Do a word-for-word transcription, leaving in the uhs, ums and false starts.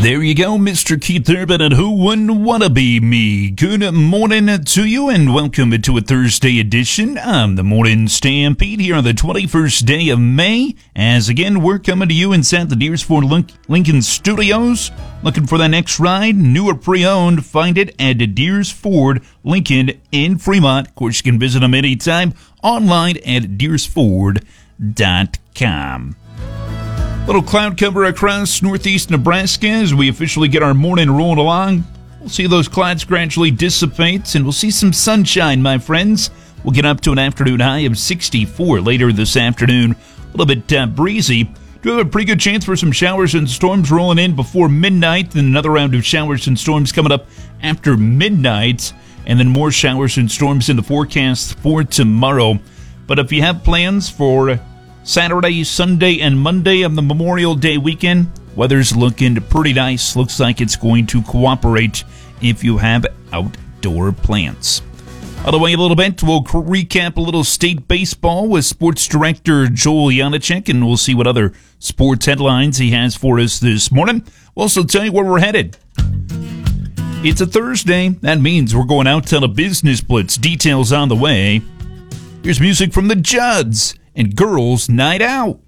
There you go, Mister Keith Urban, and who wouldn't want to be me? Good morning to you, and welcome to a Thursday edition. I'm the Morning Stampede here on the twenty-first day of May. As again, we're coming to you inside the Deersford Lincoln Studios. Looking for that next ride, new or pre-owned, find it at Deersford Lincoln in Fremont. Of course, you can visit them anytime online at deersford dot com. Little cloud cover across northeast Nebraska as we officially get our morning rolling along. We'll see those clouds gradually dissipate, and we'll see some sunshine, my friends. We'll get up to an afternoon high of sixty-four later this afternoon. A little bit uh, breezy. Do have a pretty good chance for some showers and storms rolling in before midnight, and another round of showers and storms coming up after midnight, and then more showers and storms in the forecast for tomorrow. But if you have plans for Saturday, Sunday, and Monday of the Memorial Day weekend, weather's looking pretty nice. Looks like it's going to cooperate if you have outdoor plans. Other way a little bit, we'll recap a little state baseball with sports director Joel Janacek, and we'll see what other sports headlines he has for us this morning. We'll also tell you where we're headed. It's a Thursday. That means we're going out on a business blitz. Details on the way. Here's music from the Judds and Girls Night Out.